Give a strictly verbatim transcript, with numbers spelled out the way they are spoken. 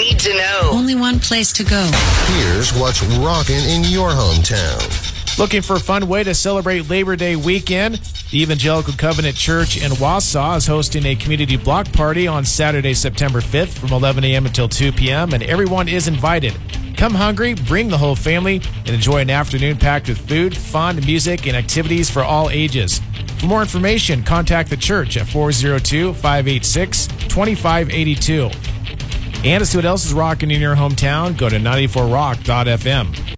need to know. Only one place to go. Here's what's rocking in your hometown. Looking for a fun way to celebrate Labor Day weekend? The Evangelical Covenant Church in Wausau is hosting a community block party on Saturday, September fifth from eleven a.m. until two p.m., and everyone is invited. Come hungry, bring the whole family, and enjoy an afternoon packed with food, fun, music, and activities for all ages. For more information, contact the church at four oh two, five eight six, two five eight two. And to see what else is rocking in your hometown, go to ninety-four rock dot f m.